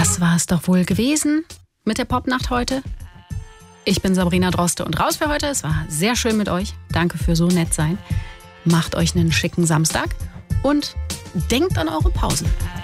Das war es doch wohl gewesen mit der Popnacht heute. Ich bin Sabrina Droste und raus für heute. Es war sehr schön mit euch. Danke für so nett sein. Macht euch einen schicken Samstag und denkt an eure Pausen.